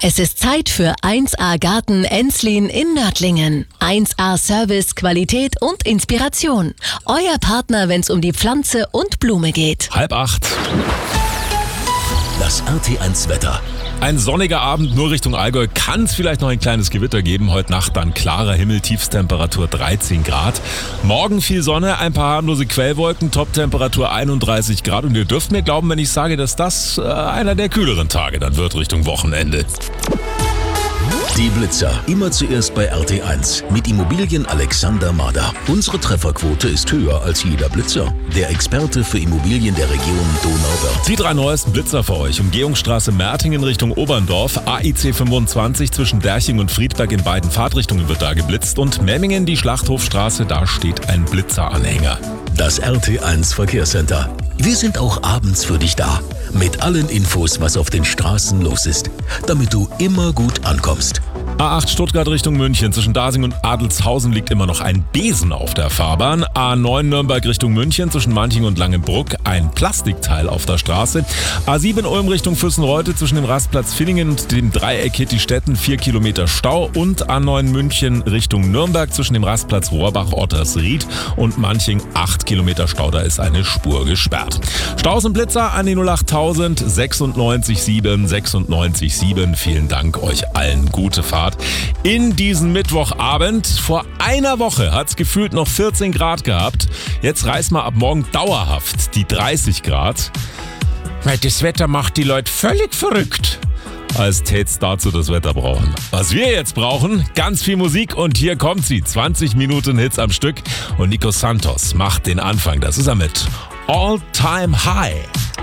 Es ist Zeit für 1A Garten Enslin in Nördlingen. 1A Service, Qualität und Inspiration. Euer Partner, wenn es um die Pflanze und Blume geht. 7:30. Das RT1 Wetter. Ein sonniger Abend, nur Richtung Allgäu kann es vielleicht noch ein kleines Gewitter geben. Heute Nacht dann klarer Himmel, Tiefstemperatur 13 Grad. Morgen viel Sonne, ein paar harmlose Quellwolken, Toptemperatur 31 Grad. Und ihr dürft mir glauben, wenn ich sage, dass das einer der kühleren Tage dann wird Richtung Wochenende. Die Blitzer. Immer zuerst bei RT1 mit Immobilien Alexander Mader. Unsere Trefferquote ist höher als jeder Blitzer. Der Experte für Immobilien der Region Donauwörth. Die 3 neuesten Blitzer für euch. Umgehungsstraße Mertingen Richtung Oberndorf. AIC 25 zwischen Derching und Friedberg in beiden Fahrtrichtungen wird da geblitzt. Und Memmingen, die Schlachthofstraße, da steht ein Blitzeranhänger. Das RT1 Verkehrscenter. Wir sind auch abends für dich da. Mit allen Infos, was auf den Straßen los ist. Damit du immer gut ankommst. A8 Stuttgart Richtung München. Zwischen Dasing und Adelshausen liegt immer noch ein Besen auf der Fahrbahn. A9 Nürnberg Richtung München. Zwischen Manching und Langenbruck ein Plastikteil auf der Straße. A7 Ulm Richtung Füssenreute. Zwischen dem Rastplatz Villingen und dem Dreieck Hittistetten 4 Kilometer Stau. Und A9 München Richtung Nürnberg. Zwischen dem Rastplatz Rohrbach-Ottersried und Manching 8 Kilometer Stau. Da ist eine Spur gesperrt. Staus und Blitzer an die 08000 96 7 96 7. Vielen Dank euch allen. Gute Fahrt in diesen Mittwochabend. Vor einer Woche hat es gefühlt noch 14 Grad gehabt. Jetzt reißen wir ab morgen dauerhaft die 30 Grad. Weil das Wetter macht die Leute völlig verrückt. Als tät's dazu das Wetter brauchen. Was wir jetzt brauchen, ganz viel Musik und hier kommt sie. 20 Minuten Hits am Stück und Nico Santos macht den Anfang. Das ist er mit All Time High.